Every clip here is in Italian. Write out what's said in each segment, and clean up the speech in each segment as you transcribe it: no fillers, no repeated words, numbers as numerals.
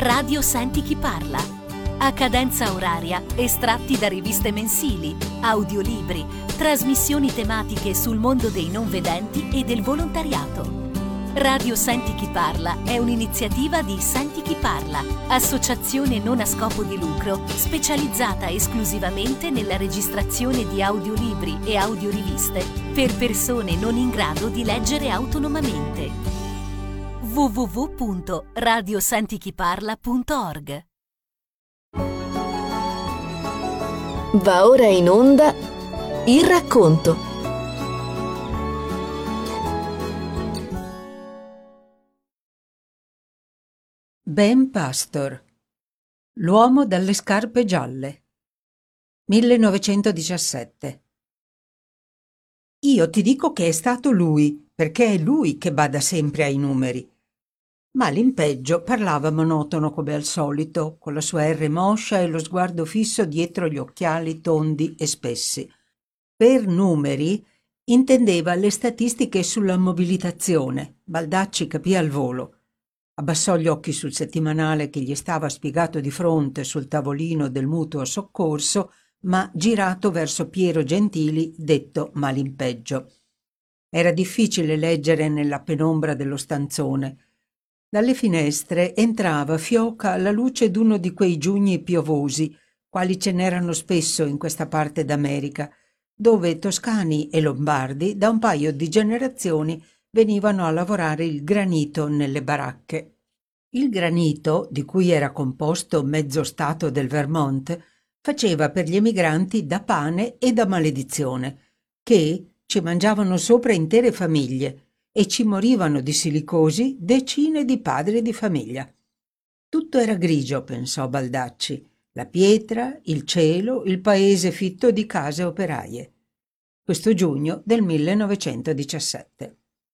Radio Senti chi parla. A cadenza oraria, estratti da riviste mensili, audiolibri, trasmissioni tematiche sul mondo dei non vedenti e del volontariato. Radio Senti chi parla è un'iniziativa di Senti chi parla, associazione non a scopo di lucro specializzata esclusivamente nella registrazione di audiolibri e audioriviste per persone non in grado di leggere autonomamente. www.radiosentichiparla.org. Va ora in onda il racconto. Ben Pastor, l'uomo dalle scarpe gialle, 1917. Io ti dico che è stato lui, perché è lui che bada sempre ai numeri. Ma l'impeggio parlava monotono come al solito, con la sua R moscia e lo sguardo fisso dietro gli occhiali tondi e spessi. Per numeri intendeva le statistiche sulla mobilitazione. Baldacci capì al volo. Abbassò gli occhi sul settimanale che gli stava spiegato di fronte sul tavolino del mutuo soccorso, ma girato verso Piero Gentili, detto Malimpeggio. Era difficile leggere nella penombra dello stanzone. Dalle finestre entrava fioca la luce d'uno di quei giugni piovosi, quali ce n'erano spesso in questa parte d'America, dove toscani e lombardi da un paio di generazioni venivano a lavorare il granito nelle baracche. Il granito, di cui era composto mezzo stato del Vermont, faceva per gli emigranti da pane e da maledizione, che ci mangiavano sopra intere famiglie e ci morivano di silicosi decine di padri di famiglia. Tutto era grigio, pensò Baldacci, la pietra, il cielo, il paese fitto di case operaie. Questo giugno del 1917.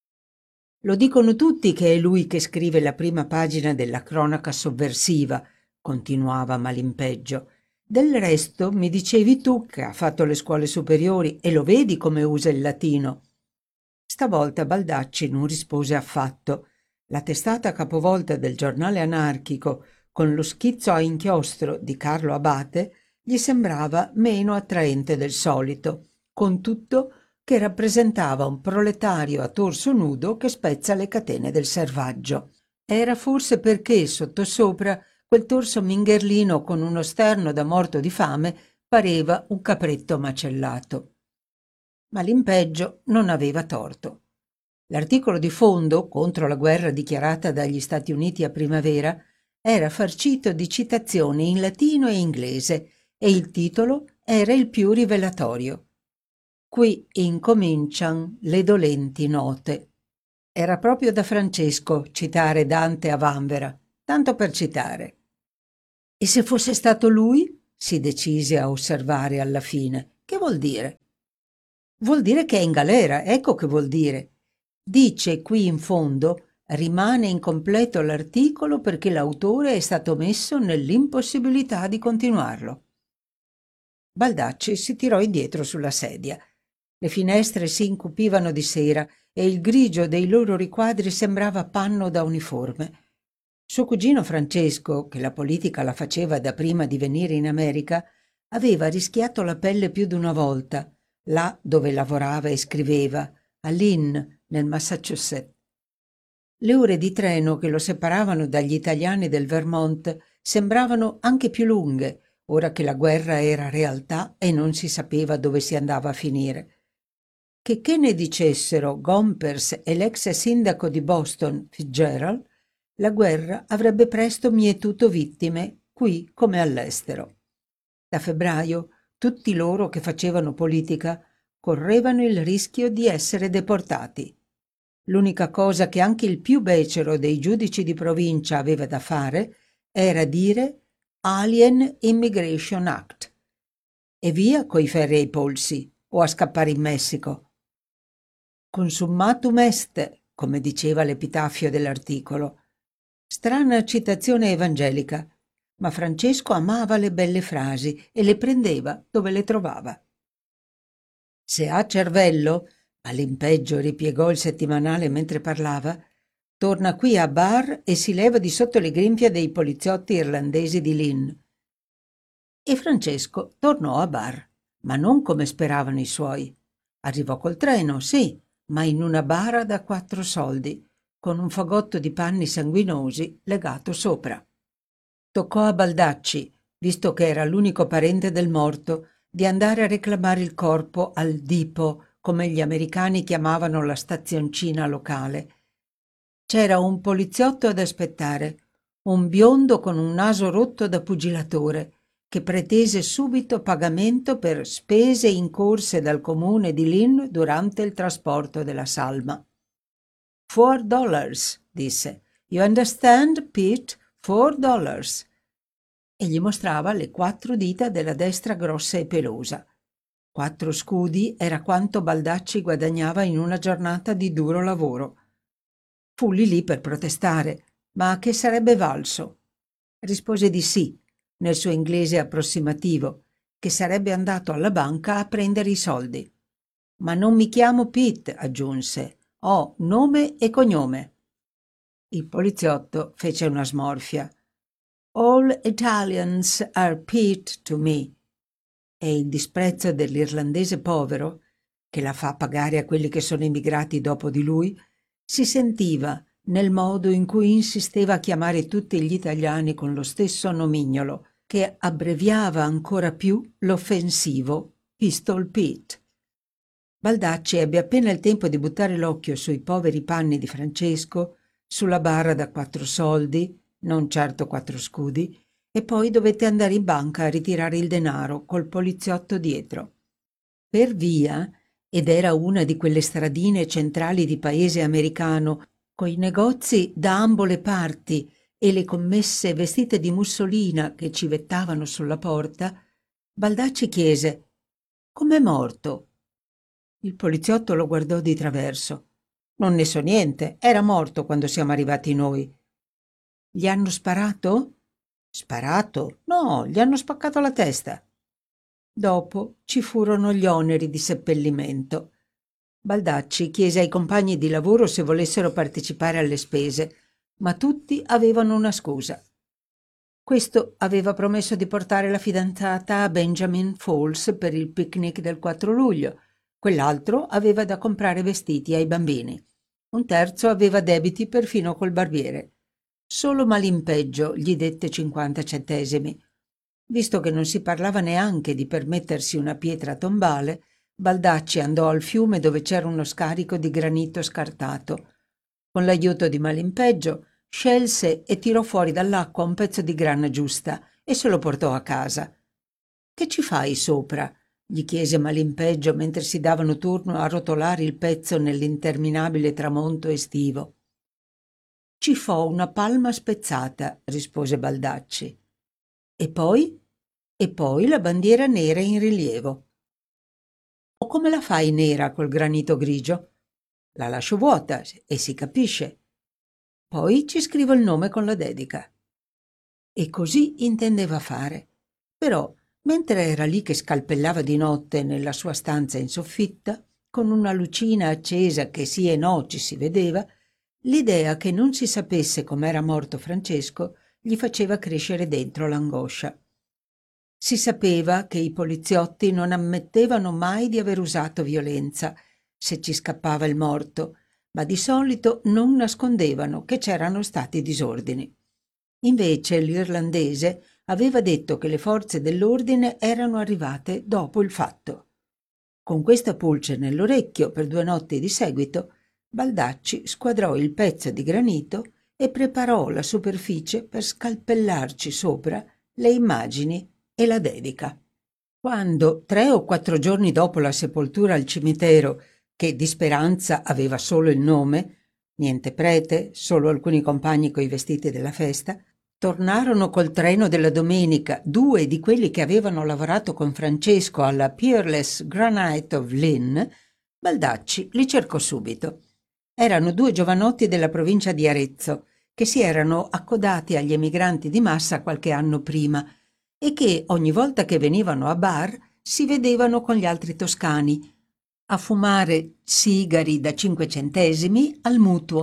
Lo dicono tutti che è lui che scrive la prima pagina della cronaca sovversiva, continuava Malimpeggio. Del resto mi dicevi tu che ha fatto le scuole superiori e lo vedi come usa il latino. Stavolta Baldacci non rispose affatto. La testata capovolta del giornale anarchico, con lo schizzo a inchiostro di Carlo Abate, gli sembrava meno attraente del solito, con tutto che rappresentava un proletario a torso nudo che spezza le catene del servaggio. Era forse perché sottosopra quel torso mingherlino con uno sterno da morto di fame pareva un capretto macellato. Ma l'impeggio non aveva torto. L'articolo di fondo contro la guerra dichiarata dagli Stati Uniti a primavera era farcito di citazioni in latino e inglese e il titolo era il più rivelatorio. Qui incomincian le dolenti note. Era proprio da Francesco citare Dante a vanvera, tanto per citare. E se fosse stato lui? Si decise a osservare alla fine. Che vuol dire? Vuol dire che è in galera, ecco che vuol dire. Dice qui in fondo, rimane incompleto l'articolo perché l'autore è stato messo nell'impossibilità di continuarlo. Baldacci si tirò indietro sulla sedia. Le finestre si incupivano di sera e il grigio dei loro riquadri sembrava panno da uniforme. Suo cugino Francesco, che la politica la faceva da prima di venire in America, aveva rischiato la pelle più d'una volta, là dove lavorava e scriveva, a Lynn, nel Massachusetts. Le ore di treno che lo separavano dagli italiani del Vermont sembravano anche più lunghe, ora che la guerra era realtà e non si sapeva dove si andava a finire. Che ne dicessero Gompers e l'ex sindaco di Boston, Fitzgerald, la guerra avrebbe presto mietuto vittime, qui come all'estero. Da febbraio tutti loro che facevano politica correvano il rischio di essere deportati. L'unica cosa che anche il più becero dei giudici di provincia aveva da fare era dire Alien Immigration Act e via coi ferri ai polsi o a scappare in Messico. Consummatum est, come diceva l'epitafio dell'articolo. Strana citazione evangelica, ma Francesco amava le belle frasi e le prendeva dove le trovava. Se ha cervello, all'impeggio ripiegò il settimanale mentre parlava, torna qui a Bar e si leva di sotto le grinfie dei poliziotti irlandesi di Lynn. E Francesco tornò a Bar, ma non come speravano i suoi. Arrivò col treno, sì, ma in una bara da 4 soldi, con un fagotto di panni sanguinosi legato sopra. Toccò a Baldacci, visto che era l'unico parente del morto, di andare a reclamare il corpo al Depot, come gli americani chiamavano la stazioncina locale. C'era un poliziotto ad aspettare, un biondo con un naso rotto da pugilatore, che pretese subito pagamento per spese incorse dal comune di Lynn durante il trasporto della salma. $4, disse. You understand, Pete? $4. E gli mostrava le 4 dita della destra grossa e pelosa. 4 scudi era quanto Baldacci guadagnava in una giornata di duro lavoro. Fu lì per protestare, ma che sarebbe valso? Rispose di sì, nel suo inglese approssimativo, che sarebbe andato alla banca a prendere i soldi. Ma non mi chiamo Pete, aggiunse. Ho nome e cognome. Il poliziotto fece una smorfia. All Italians are Pete to me. E il disprezzo dell'irlandese povero, che la fa pagare a quelli che sono emigrati dopo di lui, si sentiva nel modo in cui insisteva a chiamare tutti gli italiani con lo stesso nomignolo, che abbreviava ancora più l'offensivo Pistol Pete. Baldacci ebbe appena il tempo di buttare l'occhio sui poveri panni di Francesco, sulla bara da 4 soldi, non certo 4 scudi, e poi dovette andare in banca a ritirare il denaro col poliziotto dietro. Per via, ed era una di quelle stradine centrali di paese americano, coi negozi da ambo le parti e le commesse vestite di mussolina che civettavano sulla porta, Baldacci chiese: «Com'è morto?» Il poliziotto lo guardò di traverso. «Non ne so niente, era morto quando siamo arrivati noi». «Gli hanno sparato?» «Sparato? No, gli hanno spaccato la testa». Dopo ci furono gli oneri di seppellimento. Baldacci chiese ai compagni di lavoro se volessero partecipare alle spese, ma tutti avevano una scusa. Questo aveva promesso di portare la fidanzata a Benjamin Falls per il picnic del 4 luglio, quell'altro aveva da comprare vestiti ai bambini, un terzo aveva debiti perfino col barbiere. Solo Malimpeggio gli dette 50 centesimi. Visto che non si parlava neanche di permettersi una pietra tombale, Baldacci andò al fiume dove c'era uno scarico di granito scartato. Con l'aiuto di Malimpeggio scelse e tirò fuori dall'acqua un pezzo di grana giusta e se lo portò a casa. «Che ci fai sopra?» gli chiese Malimpeggio mentre si davano turno a rotolare il pezzo nell'interminabile tramonto estivo. «Ci fo una palma spezzata», rispose Baldacci. «E poi?» «E poi la bandiera nera in rilievo». «O come la fai nera col granito grigio?» «La lascio vuota e si capisce. Poi ci scrivo il nome con la dedica». E così intendeva fare. Però, mentre era lì che scalpellava di notte nella sua stanza in soffitta, con una lucina accesa che sì e no ci si vedeva, l'idea che non si sapesse com'era morto Francesco gli faceva crescere dentro l'angoscia. Si sapeva che i poliziotti non ammettevano mai di aver usato violenza se ci scappava il morto, ma di solito non nascondevano che c'erano stati disordini. Invece l'irlandese aveva detto che le forze dell'ordine erano arrivate dopo il fatto. Con questa pulce nell'orecchio per 2 notti di seguito, Baldacci squadrò il pezzo di granito e preparò la superficie per scalpellarci sopra le immagini e la dedica. Quando, 3 o 4 giorni dopo la sepoltura al cimitero, che di Speranza aveva solo il nome, niente prete, solo alcuni compagni coi vestiti della festa, tornarono col treno della domenica 2 di quelli che avevano lavorato con Francesco alla Peerless Granite of Lynn, Baldacci li cercò subito. Erano 2 giovanotti della provincia di Arezzo, che si erano accodati agli emigranti di massa qualche anno prima e che ogni volta che venivano a Bar si vedevano con gli altri toscani a fumare sigari da 5 centesimi al mutuo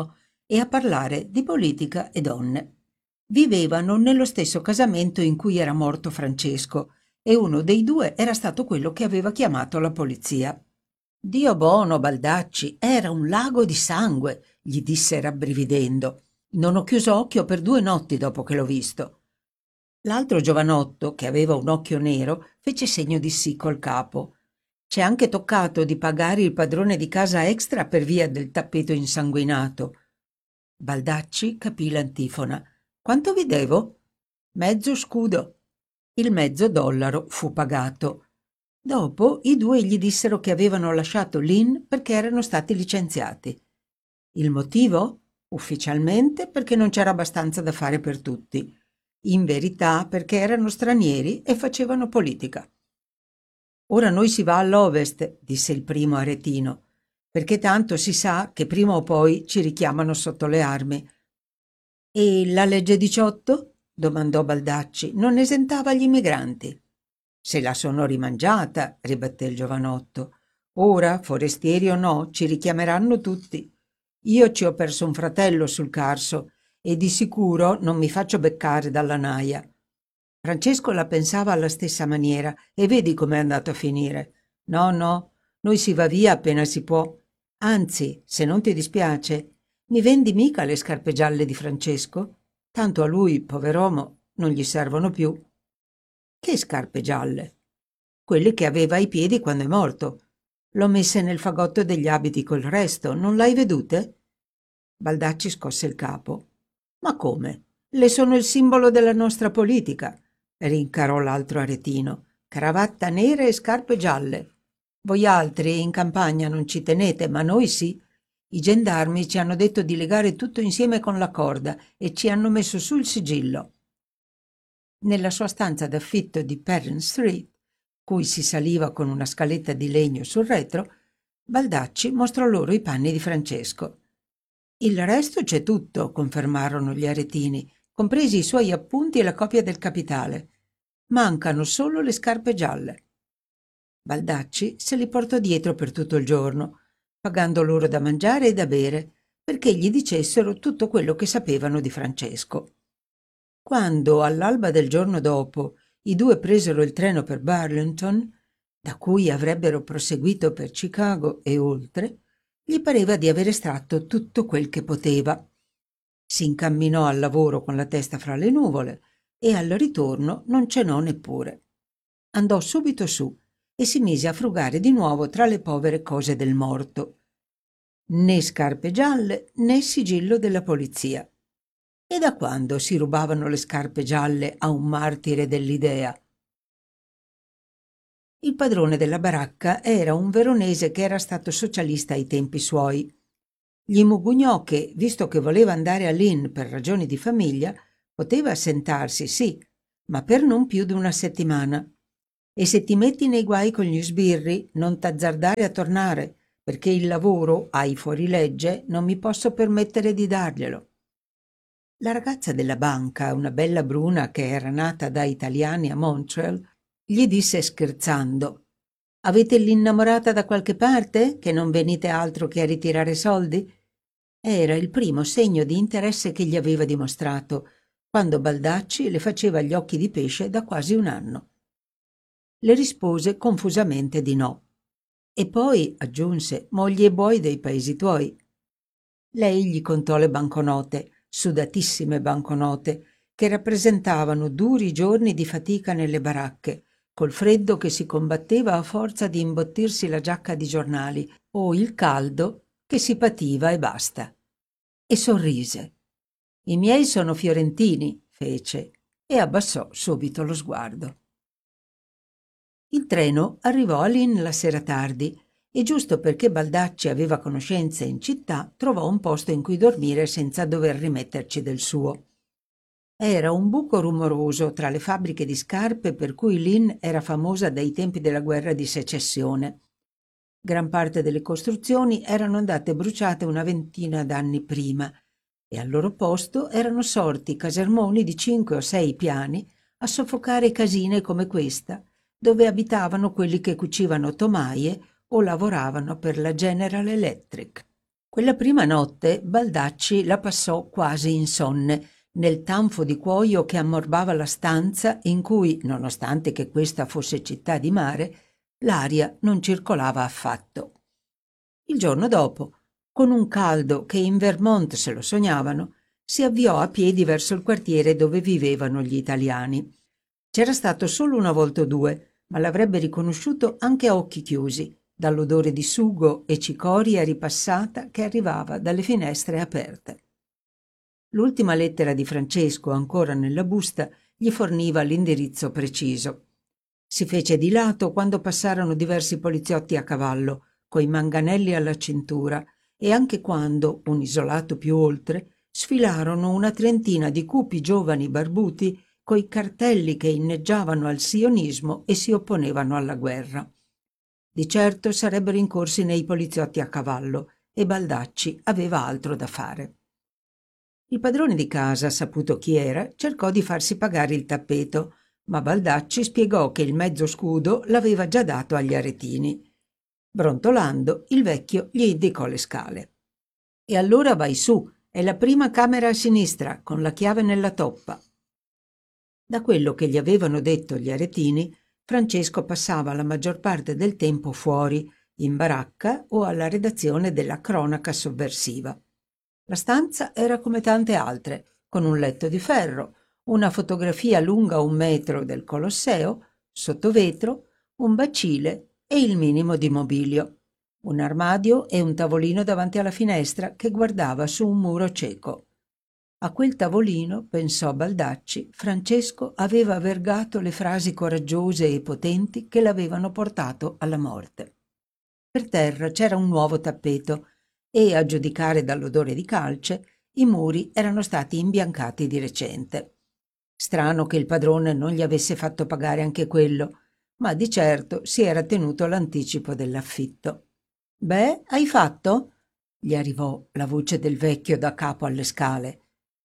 e a parlare di politica e donne. Vivevano nello stesso casamento in cui era morto Francesco e uno dei due era stato quello che aveva chiamato la polizia. Dio buono, Baldacci, era un lago di sangue, gli disse rabbrividendo. Non ho chiuso occhio per 2 notti dopo che l'ho visto. L'altro giovanotto, che aveva un occhio nero, fece segno di sì col capo. C'è anche toccato di pagare il padrone di casa extra per via del tappeto insanguinato. Baldacci capì l'antifona. Quanto vi devo? Mezzo scudo. Il $0,50 fu pagato. Dopo i due gli dissero che avevano lasciato Lynn perché erano stati licenziati. Il motivo? Ufficialmente perché non c'era abbastanza da fare per tutti. In verità perché erano stranieri e facevano politica. Ora noi si va all'Ovest, disse il primo aretino, perché tanto si sa che prima o poi ci richiamano sotto le armi. E la legge 18? Domandò Baldacci. Non esentava gli immigranti. Se la sono rimangiata, ribatté il giovanotto. Ora, forestieri o no, ci richiameranno tutti. Io ci ho perso un fratello sul Carso e di sicuro non mi faccio beccare dalla naia. Francesco la pensava alla stessa maniera e vedi com'è andato a finire. No, noi si va via appena si può. Anzi, se non ti dispiace, mi vendi mica le scarpe gialle di Francesco? Tanto a lui, pover'uomo, non gli servono più. Che scarpe gialle? Quelle che aveva ai piedi quando è morto. L'ho messe nel fagotto degli abiti col resto, non l'hai vedute? Baldacci scosse il capo. Ma come? Le sono il simbolo della nostra politica, rincarò l'altro aretino. Cravatta nera e scarpe gialle. Voi altri in campagna non ci tenete, ma noi sì. I gendarmi ci hanno detto di legare tutto insieme con la corda e ci hanno messo su il sigillo. Nella sua stanza d'affitto di Perrine Street, cui si saliva con una scaletta di legno sul retro, Baldacci mostrò loro i panni di Francesco. Il resto c'è tutto, confermarono gli aretini, compresi i suoi appunti e la copia del capitale. Mancano solo le scarpe gialle. Baldacci se li portò dietro per tutto il giorno, pagando loro da mangiare e da bere, perché gli dicessero tutto quello che sapevano di Francesco. Quando, all'alba del giorno dopo, i due presero il treno per Burlington, da cui avrebbero proseguito per Chicago e oltre, gli pareva di aver estratto tutto quel che poteva. Si incamminò al lavoro con la testa fra le nuvole e al ritorno non cenò neppure. Andò subito su e si mise a frugare di nuovo tra le povere cose del morto. Né scarpe gialle né sigillo della polizia. E da quando si rubavano le scarpe gialle a un martire dell'idea? Il padrone della baracca era un veronese che era stato socialista ai tempi suoi. Gli mugugnò che, visto che voleva andare a Lynn per ragioni di famiglia, poteva assentarsi, sì, ma per non più di 1 settimana. E se ti metti nei guai con gli sbirri, non t'azzardare a tornare, perché il lavoro, ai fuorilegge, non mi posso permettere di darglielo. La ragazza della banca, una bella bruna che era nata da italiani a Montreal, gli disse scherzando: «Avete l'innamorata da qualche parte, che non venite altro che a ritirare soldi?» Era il primo segno di interesse che gli aveva dimostrato, quando Baldacci le faceva gli occhi di pesce da quasi 1 anno. Le rispose confusamente di no. E poi, aggiunse, mogli e buoi dei paesi tuoi. Lei gli contò le banconote, sudatissime banconote, che rappresentavano duri giorni di fatica nelle baracche, col freddo che si combatteva a forza di imbottirsi la giacca di giornali, o il caldo che si pativa e basta. E sorrise. «I miei sono fiorentini», fece, e abbassò subito lo sguardo. Il treno arrivò a Lynn la sera tardi e giusto perché Baldacci aveva conoscenze in città trovò un posto in cui dormire senza dover rimetterci del suo. Era un buco rumoroso tra le fabbriche di scarpe per cui Lynn era famosa dai tempi della guerra di secessione. Gran parte delle costruzioni erano andate bruciate 20 d'anni prima e al loro posto erano sorti casermoni di 5 o 6 piani a soffocare casine come questa, dove abitavano quelli che cucivano tomaie o lavoravano per la General Electric. Quella prima notte Baldacci la passò quasi insonne, nel tanfo di cuoio che ammorbava la stanza in cui, nonostante che questa fosse città di mare, l'aria non circolava affatto. Il giorno dopo, con un caldo che in Vermont se lo sognavano, si avviò a piedi verso il quartiere dove vivevano gli italiani. C'era stato solo una volta o due, ma l'avrebbe riconosciuto anche a occhi chiusi, dall'odore di sugo e cicoria ripassata che arrivava dalle finestre aperte. L'ultima lettera di Francesco, ancora nella busta, gli forniva l'indirizzo preciso. Si fece di lato quando passarono diversi poliziotti a cavallo, coi manganelli alla cintura, e anche quando, un isolato più oltre, sfilarono una trentina di cupi giovani barbuti coi cartelli che inneggiavano al sionismo e si opponevano alla guerra. Di certo sarebbero incorsi nei poliziotti a cavallo e Baldacci aveva altro da fare. Il padrone di casa, saputo chi era, cercò di farsi pagare il tappeto, ma Baldacci spiegò che il mezzo scudo l'aveva già dato agli aretini. Brontolando, il vecchio gli indicò le scale. «E allora vai su, è la prima camera a sinistra, con la chiave nella toppa». Da quello che gli avevano detto gli aretini, Francesco passava la maggior parte del tempo fuori, in baracca o alla redazione della Cronaca Sovversiva. La stanza era come tante altre, con un letto di ferro, una fotografia lunga 1 metro del Colosseo, sotto vetro, un bacile e il minimo di mobilio, un armadio e un tavolino davanti alla finestra che guardava su un muro cieco. A quel tavolino, pensò Baldacci, Francesco aveva vergato le frasi coraggiose e potenti che l'avevano portato alla morte. Per terra c'era un nuovo tappeto e, a giudicare dall'odore di calce, i muri erano stati imbiancati di recente. Strano che il padrone non gli avesse fatto pagare anche quello, ma di certo si era tenuto l'anticipo dell'affitto. «Beh, hai fatto?» gli arrivò la voce del vecchio da capo alle scale.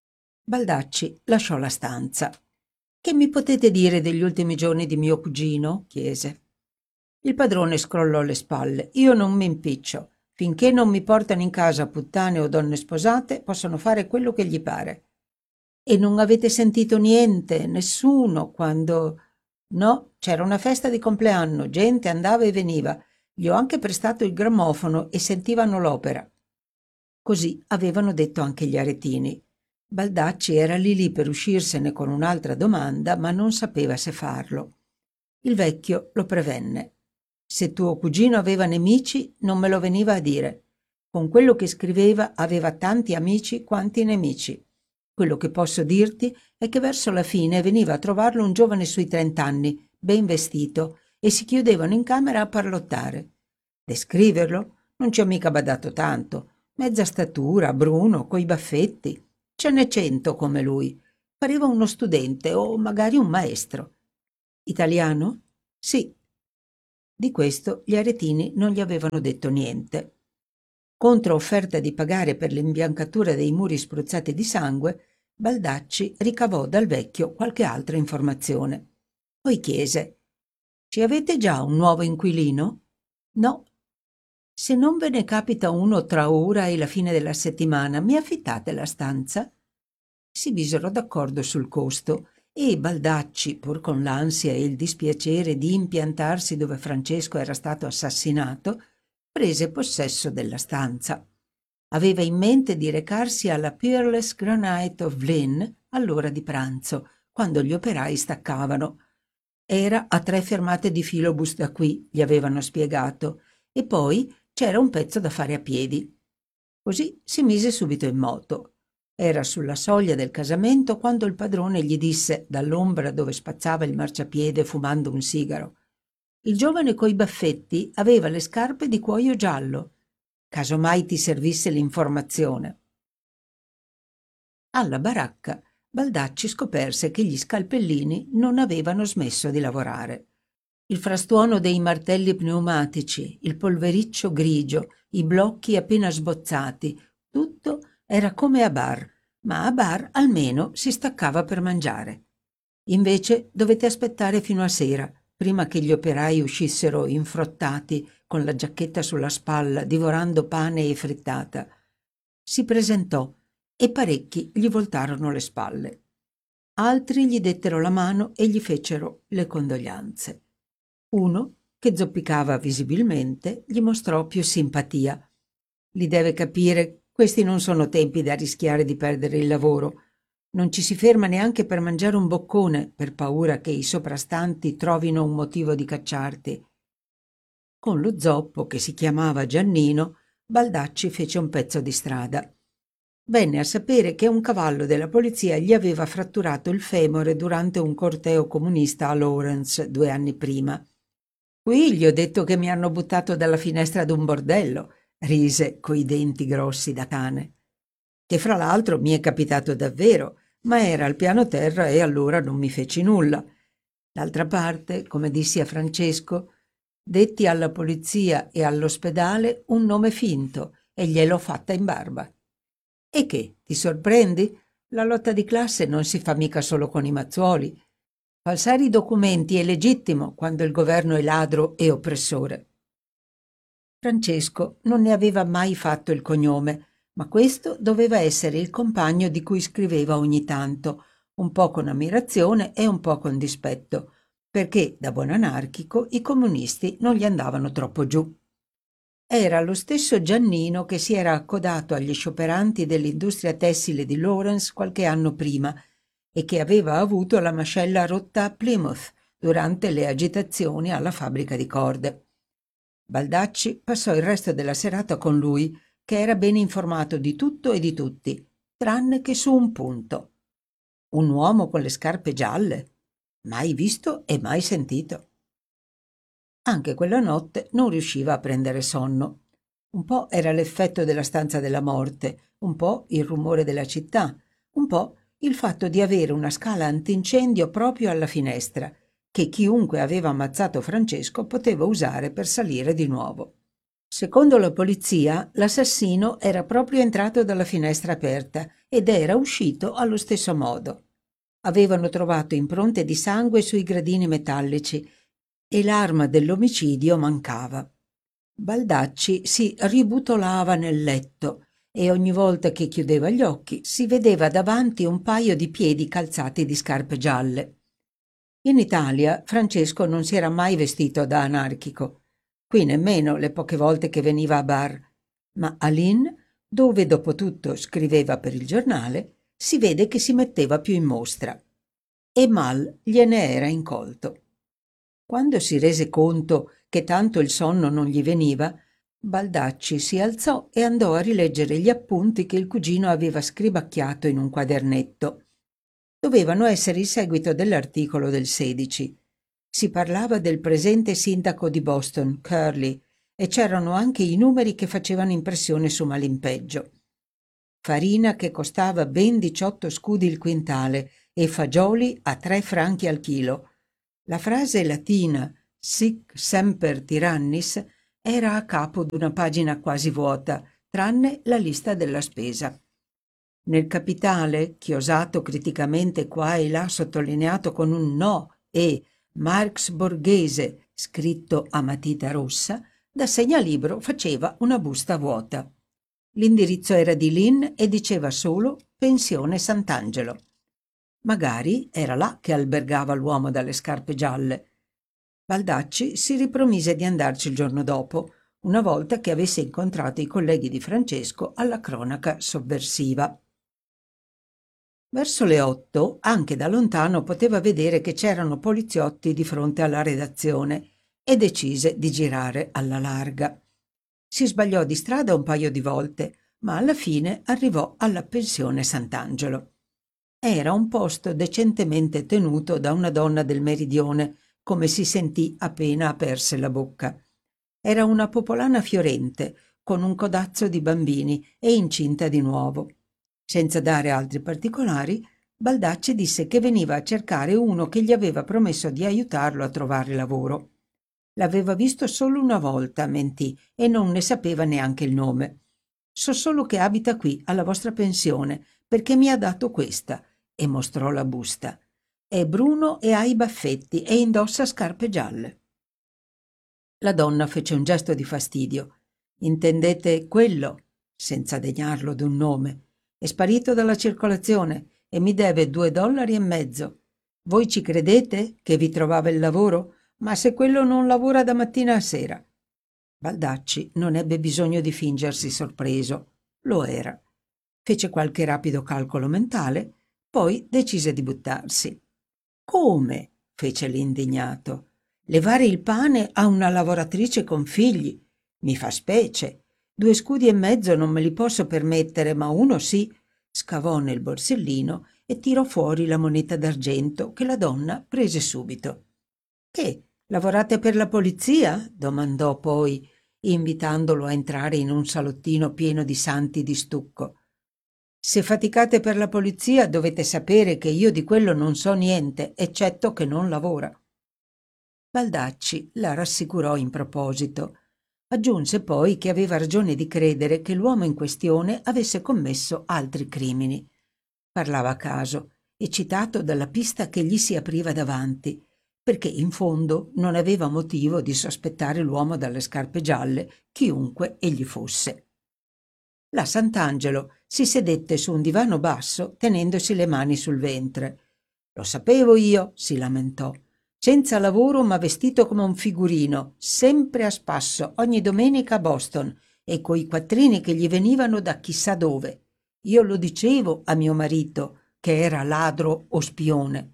Baldacci lasciò la stanza. «Che mi potete dire degli ultimi giorni di mio cugino?» chiese. Il padrone scrollò le spalle. «Io non mi impiccio. Finché non mi portano in casa puttane o donne sposate, possono fare quello che gli pare». «E non avete sentito niente, nessuno, quando...» «No, c'era una festa di compleanno, gente andava e veniva. Gli ho anche prestato il grammofono e sentivano l'opera». Così avevano detto anche gli aretini. Baldacci era lì per uscirsene con un'altra domanda, ma non sapeva se farlo. Il vecchio lo prevenne. «Se tuo cugino aveva nemici, non me lo veniva a dire. Con quello che scriveva aveva tanti amici quanti nemici. Quello che posso dirti è che verso la fine veniva a trovarlo un giovane sui 30 anni, ben vestito, e si chiudevano in camera a parlottare. Descriverlo? Non ci ho mica badato tanto. Mezza statura, bruno, coi baffetti. Ce n'è 100 come lui. Pareva uno studente o magari un maestro. Italiano? Sì». Di questo gli aretini non gli avevano detto niente. Contro offerta di pagare per l'imbiancatura dei muri spruzzati di sangue, Baldacci ricavò dal vecchio qualche altra informazione. Poi chiese: «Ci avete già un nuovo inquilino?» «No». «Se non ve ne capita uno tra ora e la fine della settimana, mi affittate la stanza?» Si misero d'accordo sul costo e Baldacci, pur con l'ansia e il dispiacere di impiantarsi dove Francesco era stato assassinato, prese possesso della stanza. Aveva in mente di recarsi alla Peerless Granite of Lynn all'ora di pranzo, quando gli operai staccavano. Era a 3 fermate di filobus da qui, gli avevano spiegato, e poi c'era un pezzo da fare a piedi. Così si mise subito in moto. Era sulla soglia del casamento quando il padrone gli disse, dall'ombra dove spazzava il marciapiede fumando un sigaro: «Il giovane coi baffetti aveva le scarpe di cuoio giallo. Caso mai ti servisse l'informazione». Alla baracca Baldacci scoperse che gli scalpellini non avevano smesso di lavorare. Il frastuono dei martelli pneumatici, il polvericcio grigio, i blocchi appena sbozzati, tutto era come a bar, ma a bar almeno si staccava per mangiare. Invece dovete aspettare fino a sera, prima che gli operai uscissero infrottati con la giacchetta sulla spalla, divorando pane e frittata. Si presentò e parecchi gli voltarono le spalle. Altri gli dettero la mano e gli fecero le condoglianze. Uno, che zoppicava visibilmente, gli mostrò più simpatia. Li deve capire, questi non sono tempi da rischiare di perdere il lavoro. Non ci si ferma neanche per mangiare un boccone, per paura che i soprastanti trovino un motivo di cacciarti. Con lo zoppo, che si chiamava Giannino, Baldacci fece un pezzo di strada. Venne a sapere che un cavallo della polizia gli aveva fratturato il femore durante un corteo comunista a Lawrence 2 anni prima. «Qui gli ho detto che mi hanno buttato dalla finestra d'un bordello», rise coi denti grossi da cane. «Che fra l'altro mi è capitato davvero, ma era al piano terra e allora non mi feci nulla. D'altra parte, come dissi a Francesco, detti alla polizia e all'ospedale un nome finto e gliel'ho fatta in barba. E che, ti sorprendi? La lotta di classe non si fa mica solo con i mazzuoli. Falsare i documenti è legittimo quando il governo è ladro e oppressore». Francesco non ne aveva mai fatto il cognome, ma questo doveva essere il compagno di cui scriveva ogni tanto, un po' con ammirazione e un po' con dispetto, perché da buon anarchico i comunisti non gli andavano troppo giù. Era lo stesso Giannino che si era accodato agli scioperanti dell'industria tessile di Lawrence qualche anno prima e che aveva avuto la mascella rotta a Plymouth durante le agitazioni alla fabbrica di corde. Baldacci passò il resto della serata con lui, che era ben informato di tutto e di tutti, tranne che su un punto. Un uomo con le scarpe gialle? Mai visto e mai sentito. Anche quella notte non riusciva a prendere sonno. Un po' era l'effetto della stanza della morte, un po' il rumore della città, un po' il fatto di avere una scala antincendio proprio alla finestra, che chiunque aveva ammazzato Francesco poteva usare per salire di nuovo. Secondo la polizia, l'assassino era proprio entrato dalla finestra aperta ed era uscito allo stesso modo. Avevano trovato impronte di sangue sui gradini metallici e l'arma dell'omicidio mancava. Baldacci si ributolava nel letto e ogni volta che chiudeva gli occhi si vedeva davanti un paio di piedi calzati di scarpe gialle. In Italia Francesco non si era mai vestito da anarchico, qui nemmeno le poche volte che veniva a bar, ma a Lynn, dove dopo tutto scriveva per il giornale, si vede che si metteva più in mostra. E mal gliene era incolto. Quando si rese conto che tanto il sonno non gli veniva, Baldacci si alzò e andò a rileggere gli appunti che il cugino aveva scribacchiato in un quadernetto. Dovevano essere il seguito dell'articolo del 16. Si parlava del presente sindaco di Boston, Curley, e c'erano anche i numeri che facevano impressione su Malimpeggio. Farina che costava ben 18 scudi il quintale e fagioli a 3 franchi al chilo. La frase latina «Sic semper tyrannis» era a capo d'una pagina quasi vuota, tranne la lista della spesa. Nel capitale, chiosato criticamente qua e là sottolineato con un no e Marx Borghese scritto a matita rossa, da segnalibro faceva una busta vuota. L'indirizzo era di Lynn e diceva solo Pensione Sant'Angelo. Magari era là che albergava l'uomo dalle scarpe gialle. Baldacci si ripromise di andarci il giorno dopo, una volta che avesse incontrato i colleghi di Francesco alla cronaca sovversiva. Verso le 8, anche da lontano poteva vedere che c'erano poliziotti di fronte alla redazione e decise di girare alla larga. Si sbagliò di strada un paio di volte, ma alla fine arrivò alla pensione Sant'Angelo. Era un posto decentemente tenuto da una donna del meridione, come si sentì appena aperse la bocca. Era una popolana fiorente, con un codazzo di bambini e incinta di nuovo. Senza dare altri particolari, Baldacci disse che veniva a cercare uno che gli aveva promesso di aiutarlo a trovare lavoro. L'aveva visto solo una volta, mentì, e non ne sapeva neanche il nome. «So solo che abita qui, alla vostra pensione, perché mi ha dato questa», e mostrò la busta. è bruno e ha i baffetti e indossa scarpe gialle. La donna fece un gesto di fastidio. Intendete quello? Senza degnarlo d'un nome. È sparito dalla circolazione e mi deve $2,50. Voi ci credete che vi trovava il lavoro? Ma se quello non lavora da mattina a sera. Baldacci non ebbe bisogno di fingersi sorpreso. Lo era. Fece qualche rapido calcolo mentale, poi decise di buttarsi. Come? Fece l'indignato. Levare il pane a una lavoratrice con figli? Mi fa specie. 2,50 non me li posso permettere, ma uno sì. Scavò nel borsellino e tirò fuori la moneta d'argento che la donna prese subito. Che, lavorate per la polizia? Domandò poi, invitandolo a entrare in un salottino pieno di santi di stucco. Se faticate per la polizia dovete sapere che io di quello non so niente, eccetto che non lavora. Baldacci la rassicurò in proposito. Aggiunse poi che aveva ragione di credere che l'uomo in questione avesse commesso altri crimini. Parlava a caso, eccitato dalla pista che gli si apriva davanti, perché in fondo non aveva motivo di sospettare l'uomo dalle scarpe gialle, chiunque egli fosse. La Sant'Angelo si sedette su un divano basso tenendosi le mani sul ventre. Lo sapevo io, si lamentò. Senza lavoro ma vestito come un figurino, sempre a spasso, ogni domenica a Boston, e coi quattrini che gli venivano da chissà dove. Io lo dicevo a mio marito, che era ladro o spione.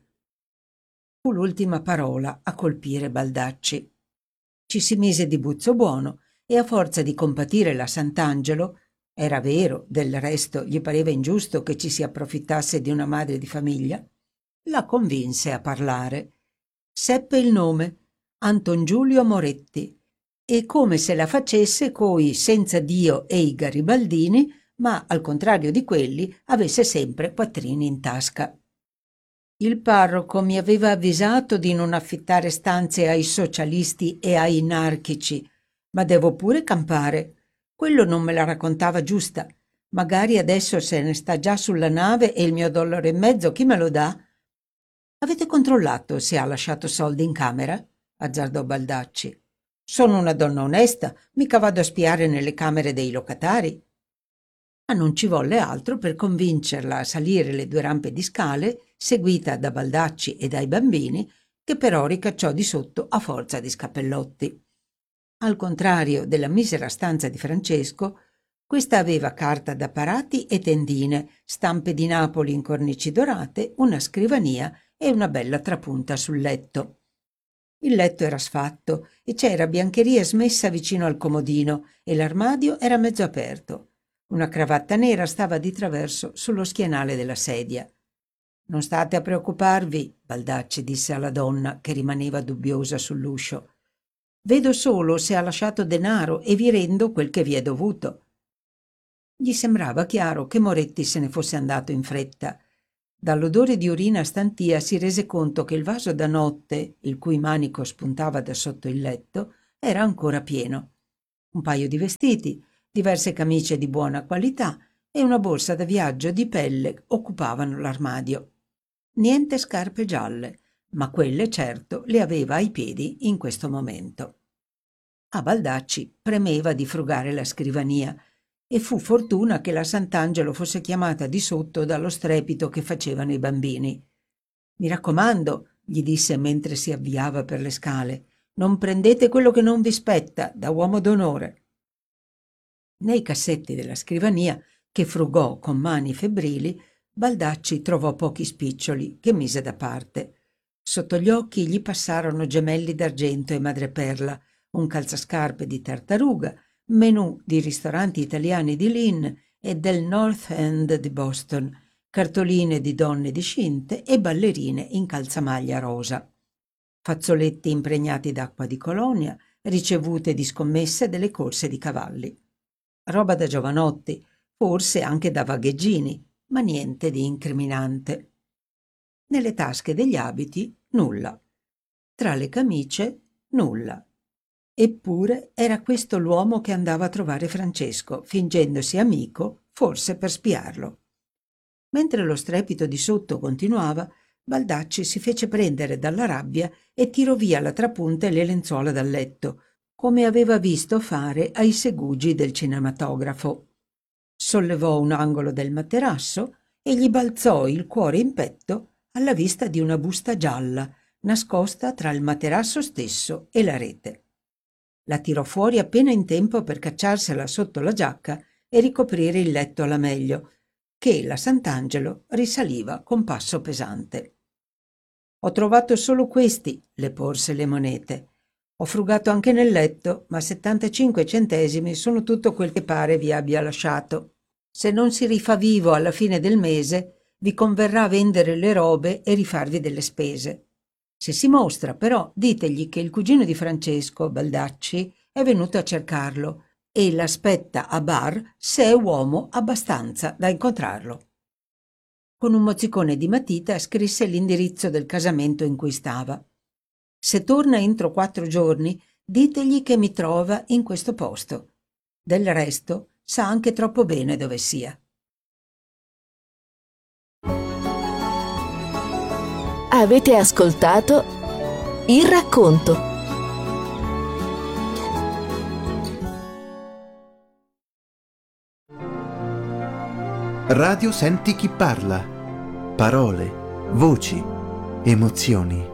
Fu l'ultima parola a colpire Baldacci. Ci si mise di buzzo buono e a forza di compatire la Sant'Angelo, era vero, del resto gli pareva ingiusto che ci si approfittasse di una madre di famiglia, la convinse a parlare. Seppe il nome, Anton Giulio Moretti, e come se la facesse coi senza Dio e i garibaldini, ma al contrario di quelli avesse sempre quattrini in tasca. Il parroco mi aveva avvisato di non affittare stanze ai socialisti e ai anarchici, ma devo pure campare. Quello non me la raccontava giusta. Magari adesso se ne sta già sulla nave e il mio $1,50 chi me lo dà? Avete controllato se ha lasciato soldi in camera? Azzardò Baldacci. Sono una donna onesta, mica vado a spiare nelle camere dei locatari. Ma non ci volle altro per convincerla a salire le 2 rampe di scale, seguita da Baldacci e dai bambini, che però ricacciò di sotto a forza di scappellotti. Al contrario della misera stanza di Francesco, questa aveva carta da parati e tendine, stampe di Napoli in cornici dorate, una scrivania e una bella trapunta sul letto. Il letto era sfatto e c'era biancheria smessa vicino al comodino e l'armadio era mezzo aperto. Una cravatta nera stava di traverso sullo schienale della sedia. «Non state a preoccuparvi», Baldacci disse alla donna che rimaneva dubbiosa sull'uscio. «Vedo solo se ha lasciato denaro e vi rendo quel che vi è dovuto». Gli sembrava chiaro che Moretti se ne fosse andato in fretta. Dall'odore di urina stantia si rese conto che il vaso da notte, il cui manico spuntava da sotto il letto, era ancora pieno. Un paio di vestiti, diverse camicie di buona qualità e una borsa da viaggio di pelle occupavano l'armadio. Niente scarpe gialle, ma quelle certo le aveva ai piedi in questo momento. A Baldacci premeva di frugare la scrivania e fu fortuna che la Sant'Angelo fosse chiamata di sotto dallo strepito che facevano i bambini. «Mi raccomando», gli disse mentre si avviava per le scale, «non prendete quello che non vi spetta, da uomo d'onore». Nei cassetti della scrivania, che frugò con mani febbrili, Baldacci trovò pochi spiccioli che mise da parte. Sotto gli occhi gli passarono gemelli d'argento e madreperla, un calzascarpe di tartaruga, menù di ristoranti italiani di Lynn e del North End di Boston, cartoline di donne discinte e ballerine in calzamaglia rosa. Fazzoletti impregnati d'acqua di colonia, ricevute di scommesse delle corse di cavalli. Roba da giovanotti, forse anche da vagheggini, ma niente di incriminante. Nelle tasche degli abiti nulla. Tra le camicie nulla. Eppure era questo l'uomo che andava a trovare Francesco, fingendosi amico, forse per spiarlo. Mentre lo strepito di sotto continuava, Baldacci si fece prendere dalla rabbia e tirò via la trapunta e le lenzuola dal letto, come aveva visto fare ai segugi del cinematografo. Sollevò un angolo del materasso e gli balzò il cuore in petto alla vista di una busta gialla nascosta tra il materasso stesso e la rete. La tirò fuori appena in tempo per cacciarsela sotto la giacca e ricoprire il letto alla meglio, che la Sant'Angelo risaliva con passo pesante. «Ho trovato solo questi», le porse le monete. «Ho frugato anche nel letto, ma 75 centesimi sono tutto quel che pare vi abbia lasciato. Se non si rifà vivo alla fine del mese, vi converrà vendere le robe e rifarvi delle spese. Se si mostra, però, ditegli che il cugino di Francesco, Baldacci, è venuto a cercarlo e l'aspetta a bar se è uomo abbastanza da incontrarlo». Con un mozzicone di matita scrisse l'indirizzo del casamento in cui stava. «Se torna entro 4 giorni, ditegli che mi trova in questo posto. Del resto sa anche troppo bene dove sia». Avete ascoltato Il racconto. Radio Senti chi parla. Parole, voci, emozioni.